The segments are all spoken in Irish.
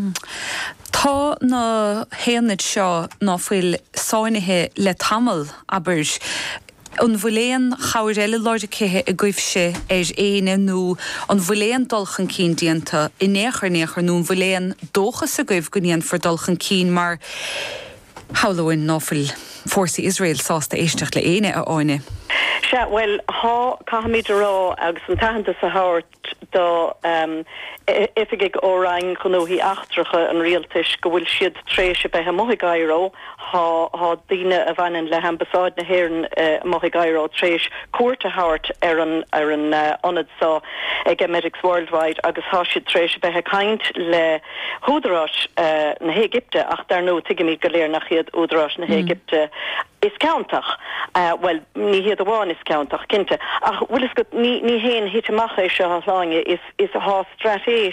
Tá na héanaid seo ná fuil sáinithe le tamil aber an bhfuléon chairile láidicithe a gcuimhse éine nó an bhfuléon dulchan cín díanta I néchar nó bhfuléon dóchas a gcuimh goníon for dulchan cín mar hallóin ná fuil fórsaí Israel sásta éisteach le éine a áine. Well, cahamid rá agus an tahananta sa hart do ifigig órang chunúhí achtracha an rialtis go bhfuil siad tréise bethe mohigairó há díine a bhainin le ambasáid na héireann mohigairó tréis cuairte hart ar an onad sa ag Medics Worldwide agus há siad tréise bethe caint le húdarás na Égypte ach dar nó tigamid go léir nach chiad údarás na Égypte is countach well ní hiad amháin is countach cinnte ach bhfuil is go ní héin hitteach é seo háláinge is há stratéis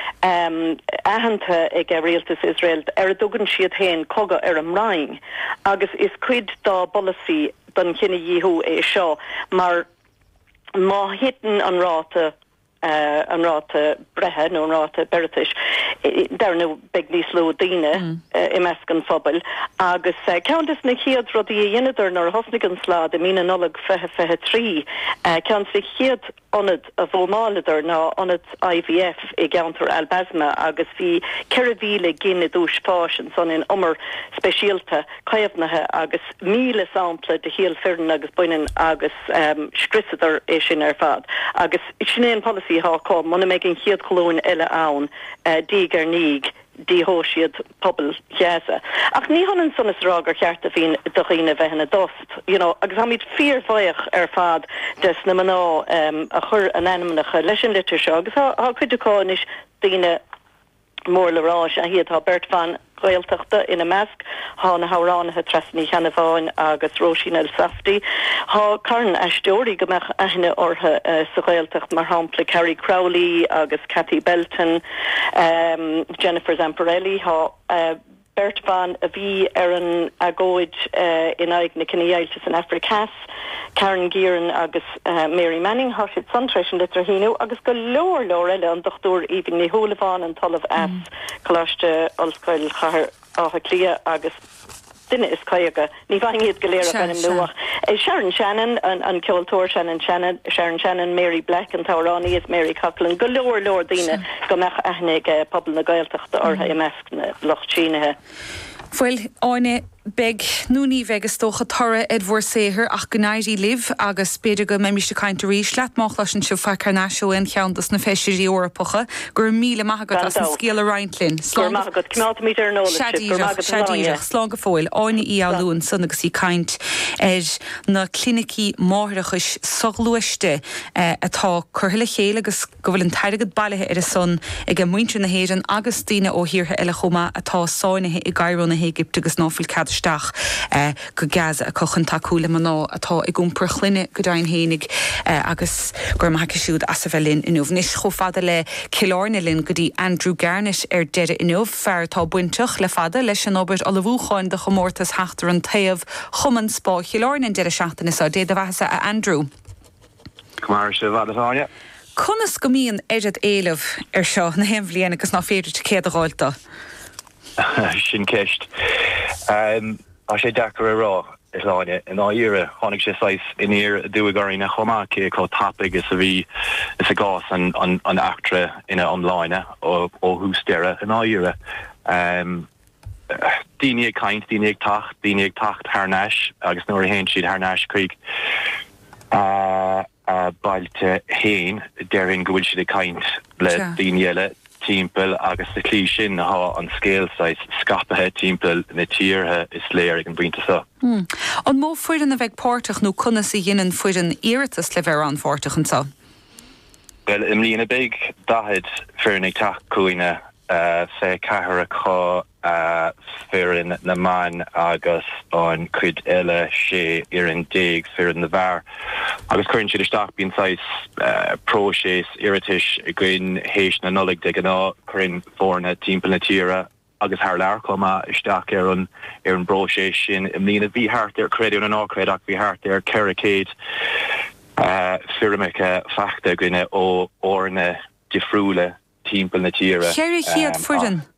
ahananta ag rialtas Israel ar a dúgan siad héin coga ar an mraing agus is cuid dá policy don cinenne díthú é seo mar má hitan an ráta brethe nó an ráta beritis dar nó beg níos ló daine I meascan phobal agus countess na chiad rodí dhéanaidir nar hosnig an slád a mína nolag fehe trí count sa chiad onad a bhómáidir ná onad IVF I gauntar albasma agus bhí ceirvíle gine dús pásin son in omar speisialta caibhnathe agus míle sampla de híal fearn agus buinen agus scrisadar é sin ar fad agus sinnéan policy há com muna megin chiad colún eile ann dígar níg dí hóisiad pobl cheasa. Ach ní hanan son is rágar cheart a bhín do chiine bheithna dost. Agus ha míid fíormhaoch ar fad des na maná a chur an animnacha leis an litir seo, agus há cuideáis daine mór le ráis a hiad há Bert van Gaeltachta ina measc há na háránathe trasní cheannaháin agus Róisín El Safdie há Karen Ashdory gomach aithne ortha sa Gaeltacht mar hampla Carrie Crowley agus Cathy Belton Jennifer Zamparelli há Bert van a bhí ar an agóid in aig na cinnéaltas an Africas Karen Gearan agus Mary Manning há siad suntréis an litrahíú agus go leor eile an dochtúr even ní hólaháin an talamh as choláiste olscoil chahar áha clia agus duine is caiaga ní bhaingiad go léir a bhenim nuach. Sharon Shannon an ceoltóir Sharon Shannon, Mary Black an Taurani is Mary Coughlin go leor daine go meach aithnig pobl na Gaeltachta ortha I measc na lochtíinethe. Fuil áine beg núní vegus tócha thora Edward Saher ach gnáidí liv agus beidir go meimiiste caiinte ríis leat mách leis an siúfá carnáisiú in cheantas na feisiirí Eorpacha gur míle maithagad as an scéal a Reintlin. Shadíireach slán go fóil áine íalún san agus í caint na clinicí máthirachas sogluiste atá curthaile chéile agus go bhfuil an tairigad bailithe ar a son ag an muintre na héireann agus tíine ó hiortha eile chuma atá sáinithe I Gairó na Égypte agus náfuil cadsteach go Gaza a cochan takeúla maná atá I gúmpur chluine go dain hénig agus gur maithiciisiúd as a bhelinn inmh níos cho fada le Killarnelin go dtí Andrew Garnish ar deire inmh fear tá buinteach le fada leis an obair a bhúcháin de chomórtas heachtar an taobh chuman spá Killarnin deire seachtain is déad a bheasa a Andrew. Cumar se bhadaáine. Conas go mííon éiad éileh ar seo na héimhlíana agus ná féidir te céad a gáilta. Sin ceist. A sé dachar a rá is láine in áíire tháinig sé sais iníir dúagarí na chomáce có tapig is a bhí is a gás an actra ina online ó hústéire in áíire. Díine ag caint, díine ag tacht thnáis agus nuair a héin siad thnáis chuig bailte héin deirinn go bhfuil siad ag caint le díine eile timppel agus sa clí sin há an scéalsáis scapathe timppel na tíorthe is léir ag an bhainte sa. An mó fuidan a bheith pórtach nó conas I dhéanaan fuidan iiritas le bheith an pórtach an sa? Well, im líana beag dahead fearnig tacht cuaine fé cahar a cá fearin na man agus an cuid eile sé ar an déag fearin na bhar. Agus chuann siad isteach bíon sais próséis iritis a gcuin héis na nolig de gná chuann fórna timppla na tíre agus haar leir comma isteach ar an bróséis sin im líana bhí hart ar creaún an ácréad ach bhí hart ar cericéid firmice fachta gine ó orna difriúle timppla na tíre. Chéir chiad fuidan?